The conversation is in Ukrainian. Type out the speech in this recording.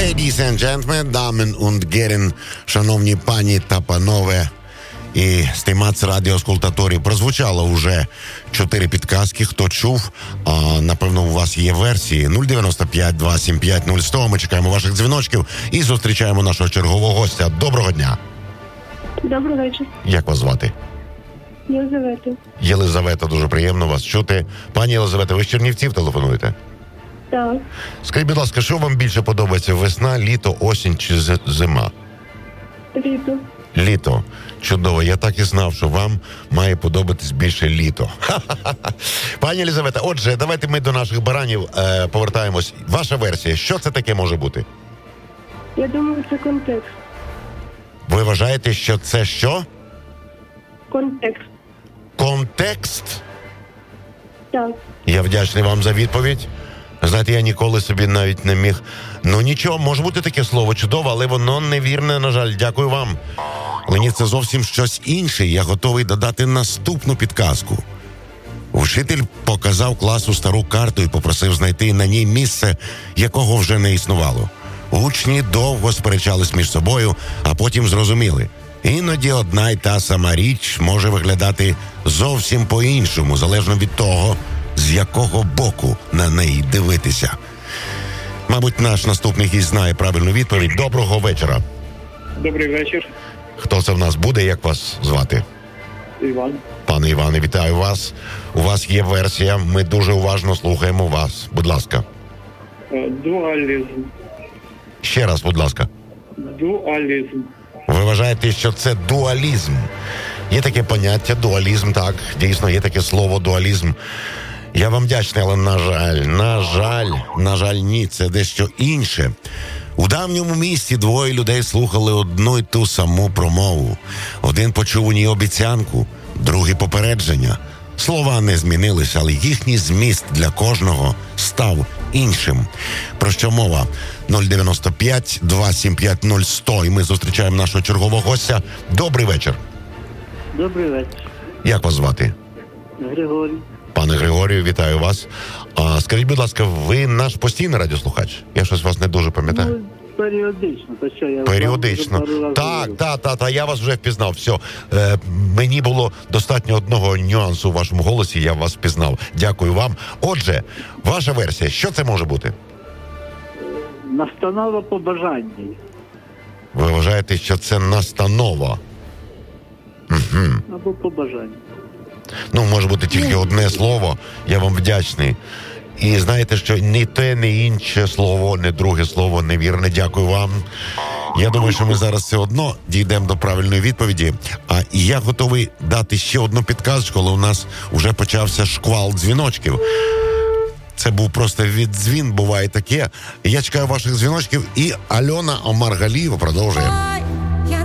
Ladies and gentlemen, damen und Herren, шановні пані та панове, і стимац радіоскультаторі, прозвучало вже 4 підказки. Хто чув, напевно, у вас є версії. 095-275-0100. Ми чекаємо ваших дзвіночків і зустрічаємо нашого чергового гостя. Доброго дня. Добрий вечір. Як вас звати? Єлизавета. Єлизавета, дуже приємно вас чути. Пані Єлизавета, ви з Чернівців телефонуєте? Так. Скажіть, будь ласка, що вам більше подобається? Весна, літо, осінь чи зима? Літо. Літо. Чудово. Я так і знав, що вам має подобатись більше літо. Пані Єлизавета, отже, давайте ми до наших баранів повертаємось. Ваша версія, що це таке може бути? Я думаю, це контекст. Ви вважаєте, що це що? Контекст. Контекст? Так. Я вдячний вам за відповідь. Знаєте, я ніколи собі навіть не міг. Ну нічого, може бути таке слово чудово, але воно невірне, на жаль. Дякую вам. Лені, це зовсім щось інше. Я готовий додати наступну підказку. Вчитель показав класу стару карту і попросив знайти на ній місце, якого вже не існувало. Учні довго сперечались між собою, а потім зрозуміли. Іноді одна й та сама річ може виглядати зовсім по-іншому, залежно від того, з якого боку на неї дивитися. Мабуть, наш наступний гість знає правильну відповідь. Доброго вечора. Добрий вечір. Хто це в нас буде, як вас звати? Іван. Пане Іване, вітаю вас. У вас є версія, ми дуже уважно слухаємо вас. Будь ласка. Дуалізм. Ще раз, будь ласка. Дуалізм. Ви вважаєте, що це дуалізм? Є таке поняття дуалізм, так, дійсно, є таке слово дуалізм. Я вам вдячний, але на жаль, ні, це дещо інше. У давньому місті двоє людей слухали одну й ту саму промову. Один почув у ній обіцянку, другий попередження. Слова не змінилися, але їхній зміст для кожного став іншим. Про що мова? 095-275-0100. І ми зустрічаємо нашого чергового гостя. Добрий вечір. Добрий вечір. Як вас звати? Григорій. Пане Григорію, вітаю вас. Скажіть, будь ласка, ви наш постійний радіослухач? Я щось вас не дуже пам'ятаю. Ну, періодично. То що я періодично. Так, я вас вже впізнав. Все. Мені було достатньо одного нюансу у вашому голосі, я вас впізнав. Дякую вам. Отже, ваша версія, що це може бути? Настанова побажання. Ви вважаєте, що це настанова? Угу. Або побажання. Ну, може бути тільки одне слово. Я вам вдячний. І знаєте, що ні те, ні інше слово, ні друге слово невірне. Дякую вам. Я думаю, що ми зараз все одно дійдемо до правильної відповіді. І я готовий дати ще одну підказку, але у нас вже почався шквал дзвіночків. Це був просто віддзвін, буває таке. Я чекаю ваших дзвіночків. І Альона Омаргалієва продовжує.